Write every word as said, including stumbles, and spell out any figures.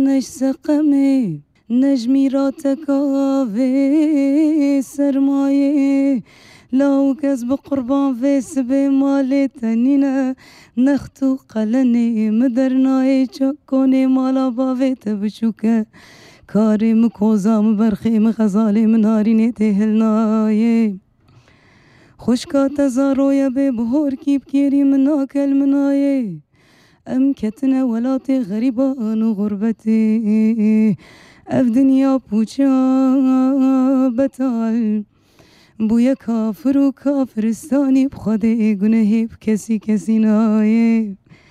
نش سقمه نجمی را تکاوه سرمایه لاو کس بقربان ویس به مال تنینه نختو قلنه مدرنای چکونه مالا باویت بچوکه کارم کوزام برخیم غزالم نارینه تهلنایه خشکات زارویا به بهور کیب کیری مناکل منایه ام کتنا ولات غریبان و غربتی اف دنیا پوچا بتال بویا کافر و کافرستانی بخوده گنهی کسی کسی نایه